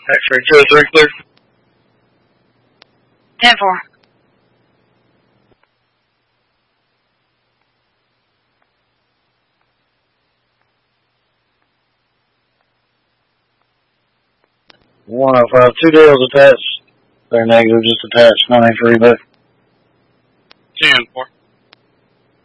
X-ray 203 clear. 10-4. One of 2 deals attached. They're negative, just attached. 93 back. 10-4.